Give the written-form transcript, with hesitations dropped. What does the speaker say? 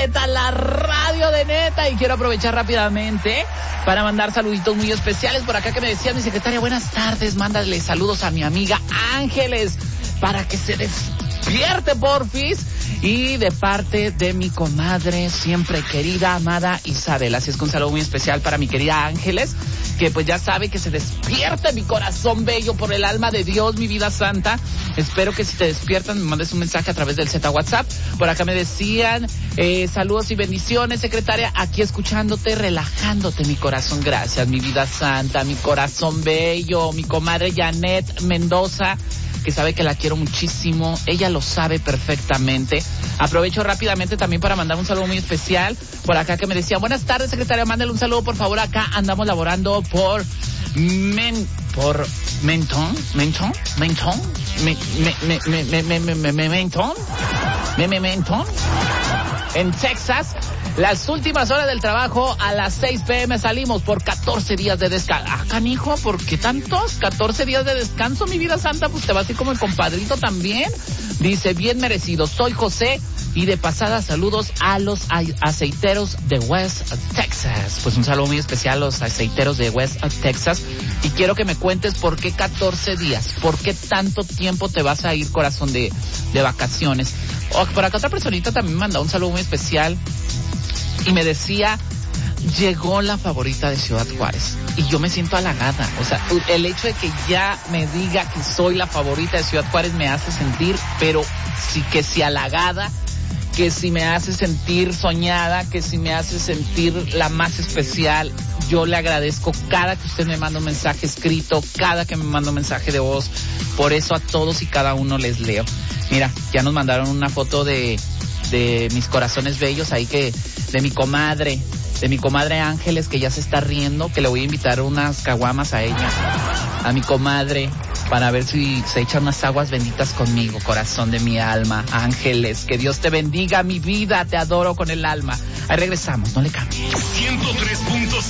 Z, la radio de neta. Y quiero aprovechar rápidamente para mandar saluditos muy especiales por acá que me decía mi secretaria, buenas tardes, mándale saludos a mi amiga Ángeles para que se despierte porfis. Y de parte de mi comadre siempre querida, amada Isabel. Así es que un saludo muy especial para mi querida Ángeles, que pues ya sabe que se despierte mi corazón bello por el alma de Dios, mi vida santa. Espero que si te despiertan me mandes un mensaje a través del Z WhatsApp. Por acá me decían, saludos y bendiciones, secretaria, aquí escuchándote, relajándote mi corazón. Gracias, mi vida santa, mi corazón bello, mi comadre Janet Mendoza, que sabe que la quiero muchísimo, ella lo sabe perfectamente. Aprovecho rápidamente también para mandar un saludo muy especial por acá que me decían, buenas tardes, secretaria, mándale un saludo por favor, acá andamos laborando por Menton, en Texas. Las últimas horas del trabajo a las 6 p.m. salimos por 14 días de descanso. Ah, canijo, ¿por qué tantos? 14 días de descanso, mi vida santa, pues te vas así como el compadrito también. Dice, bien merecido, soy José y de pasada saludos a los aceiteros de West Texas. Pues un saludo muy especial a los aceiteros de West Texas y quiero que me cuentes por qué 14 días, por qué tanto tiempo te vas a ir, corazón, de vacaciones. Por acá otra personita también me mandó un saludo muy especial y me decía, llegó la favorita de Ciudad Juárez. Y yo me siento halagada. O sea, el hecho de que ya me diga que soy la favorita de Ciudad Juárez me hace sentir, pero sí que sí halagada, que si me hace sentir soñada, que si me hace sentir la más especial. Yo le agradezco cada que usted me manda un mensaje escrito, cada que me manda un mensaje de voz. Por eso a todos y cada uno les leo. Mira, ya nos mandaron una foto de mis corazones bellos ahí, que de mi comadre Ángeles, que ya se está riendo, que le voy a invitar unas caguamas a ella, a mi comadre, para ver si se echa unas aguas benditas conmigo, corazón de mi alma. Ángeles, que Dios te bendiga, mi vida, te adoro con el alma. Ahí regresamos, no le cambies. 103.5